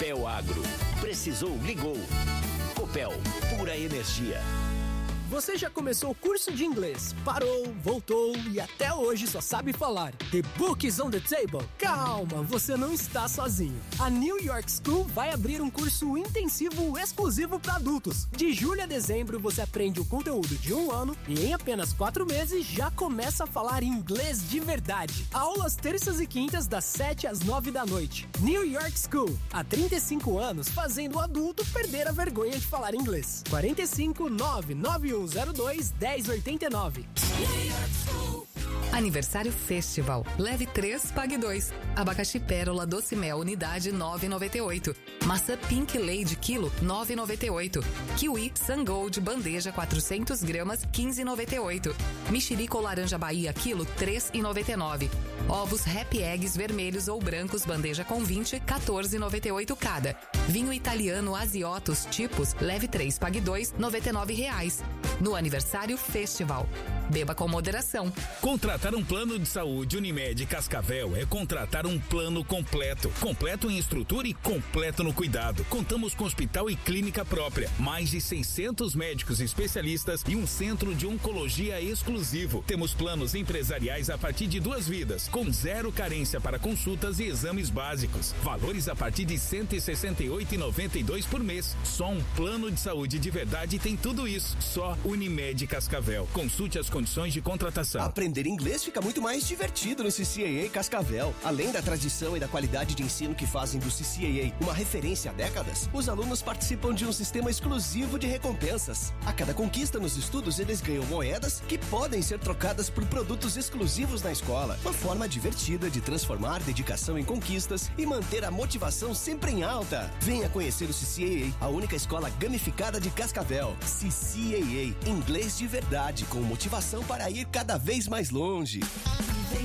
Copel Agro. Precisou, ligou. Copel, pura energia. Você já começou o curso de inglês, parou, voltou e até hoje só sabe falar The book is on the table? Calma, você não está sozinho. A New York School vai abrir um curso intensivo exclusivo para adultos. De julho a dezembro você aprende o conteúdo de 1 ano e em apenas 4 meses já começa a falar inglês de verdade. Aulas terças e quintas das 7 às 9 da noite. New York School, há 35 anos fazendo o adulto perder a vergonha de falar inglês. 45 991 02-1089. Aniversário Festival. Leve 3, pague 2. Abacaxi Pérola Doce Mel, unidade 9,98. Maçã Pink Lady, quilo, 9,98. Kiwi Sun Gold, bandeja 400 gramas, 15,98. Mexerico Laranja Bahia, quilo, 3,99. Ovos Happy Eggs vermelhos ou brancos, bandeja com 20, 14,98 cada. Vinho italiano Asiotos tipos, leve 3, pague 2, R$99. No Aniversário Festival. Beba com moderação. Contratar um plano de saúde Unimed Cascavel é contratar um plano completo. Completo em estrutura e completo no cuidado. Contamos com hospital e clínica própria. Mais de 600 médicos especialistas e um centro de oncologia exclusivo. Temos planos empresariais a partir de 2 vidas, com 0 carência para consultas e exames básicos. Valores a partir de R$ 168,92 por mês. Só um plano de saúde de verdade tem tudo isso. Só Unimed Cascavel. Consulte as condições de contratação. Aprender inglês fica muito mais divertido no CCAA Cascavel. Além da tradição e da qualidade de ensino que fazem do CCAA uma referência há décadas, os alunos participam de um sistema exclusivo de recompensas. A cada conquista nos estudos, eles ganham moedas que podem ser trocadas por produtos exclusivos na escola. Uma forma divertida de transformar dedicação em conquistas e manter a motivação sempre em alta. Venha conhecer o CCAA, a única escola gamificada de Cascavel. CCAA, inglês de verdade, com motivação para ir cada vez mais longe.